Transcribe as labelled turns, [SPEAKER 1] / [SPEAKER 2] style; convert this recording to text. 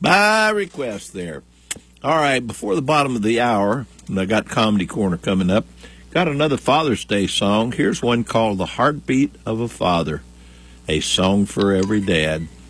[SPEAKER 1] By request there. All right, before the bottom of the hour, and I got Comedy Corner coming up, got another Father's Day song. Here's one called The Heartbeat of a Father, a song for every dad.